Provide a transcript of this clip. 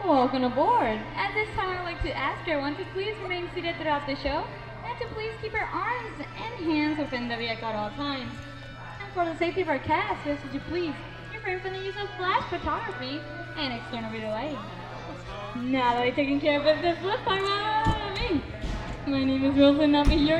Welcome aboard. At this time, I'd like to ask everyone to please remain seated throughout the show and to please keep your arms and hands within the vehicle at all times. And for the safety of our cast, we ask that you please refrain from the use of flash photography and external video lighting. Now that I've taken care of it, this flip time, my name is Wilson. I'll be your